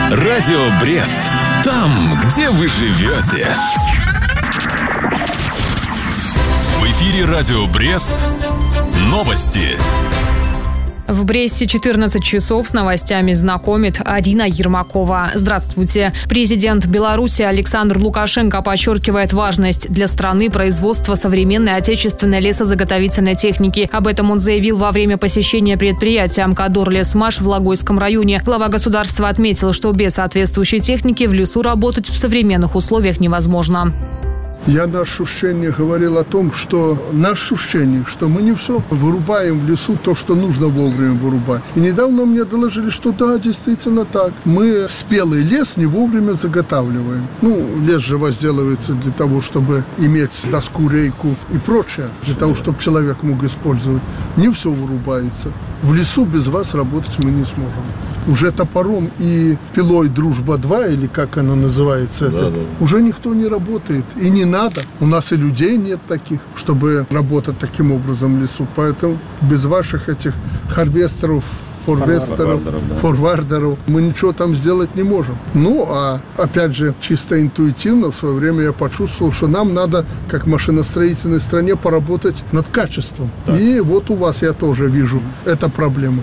Радио Брест. Там, где вы живете. В эфире Радио Брест. Новости. В Бресте 14 часов с новостями знакомит Арина Ермакова. Здравствуйте. Президент Беларуси Александр Лукашенко подчеркивает важность для страны производства современной отечественной лесозаготовительной техники. Об этом он заявил во время посещения предприятия «Амкадор Лесмаш» в Логойском районе. Глава государства отметил, что без соответствующей техники в лесу работать в современных условиях невозможно. Я на ощущение говорил о том, что мы не все вырубаем в лесу то, что нужно вовремя вырубать. И недавно мне доложили, что да, действительно так. Мы спелый лес не вовремя заготавливаем. Лес же возделывается для того, чтобы иметь доску, рейку и прочее, для того, чтобы человек мог использовать. Не все вырубается. В лесу без вас работать мы не сможем. Уже топором и пилой «Дружба-2», или как она называется, уже никто не работает. И не надо. У нас и людей нет таких, чтобы работать таким образом в лесу. Поэтому без ваших этих харвестеров, форвардеров мы ничего там сделать не можем. Опять же, чисто интуитивно в свое время я почувствовал, что нам надо, как машиностроительной стране, поработать над качеством. Так. И вот у вас я тоже вижу эту проблему.